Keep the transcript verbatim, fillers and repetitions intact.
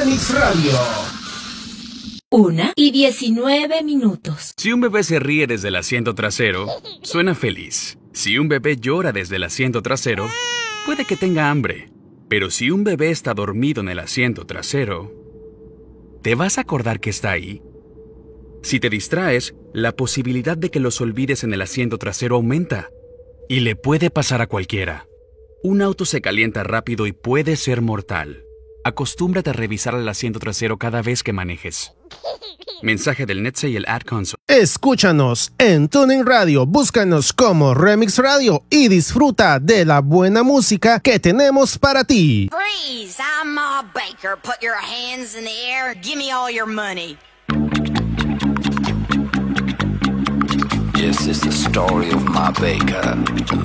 Remix Radio. Una y diecinueve minutos. Si un bebé se ríe desde el asiento trasero, suena feliz. Si un bebé llora desde el asiento trasero, puede que tenga hambre. Pero si un bebé está dormido en el asiento trasero, ¿te vas a acordar que está ahí? Si te distraes, la posibilidad de que los olvides en el asiento trasero aumenta. Y le puede pasar a cualquiera. Un auto se calienta rápido y puede ser mortal. Acostúmbrate a revisar el asiento trasero cada vez que manejes. Mensaje del NETSE y el Ad Console. Escúchanos en TuneIn Radio, búscanos como Remix Radio y disfruta de la buena música que tenemos para ti. Freeze! I'm Ma Baker. Put your hands in the air. Give me all your money. Yes, it's the story of Ma Baker,